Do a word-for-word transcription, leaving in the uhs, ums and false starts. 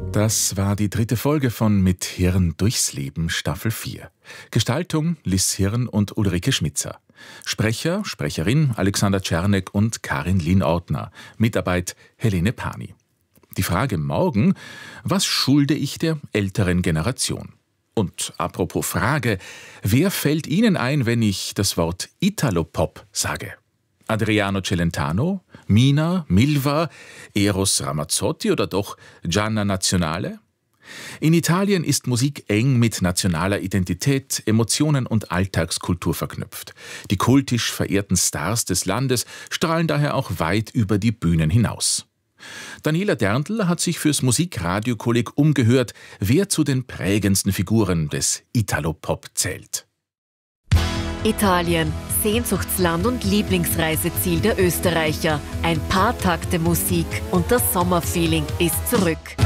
Das war die dritte Folge von Mit Hirn durchs Leben, Staffel vier. Gestaltung Liz Hirn und Ulrike Schmitzer. Sprecher, Sprecherin Alexander Czernek und Karin Lien-Ortner. Mitarbeit Helene Pani. Die Frage morgen: Was schulde ich der älteren Generation? Und apropos Frage, wer fällt Ihnen ein, wenn ich das Wort Italopop sage? Adriano Celentano, Mina, Milva, Eros Ramazzotti oder doch Gianna Nazionale? In Italien ist Musik eng mit nationaler Identität, Emotionen und Alltagskultur verknüpft. Die kultisch verehrten Stars des Landes strahlen daher auch weit über die Bühnen hinaus. Daniela Derntl hat sich fürs Musikradiokolleg umgehört, wer zu den prägendsten Figuren des Italopop zählt. Italien, Sehnsuchtsland und Lieblingsreiseziel der Österreicher. Ein paar Takte Musik und das Sommerfeeling ist zurück.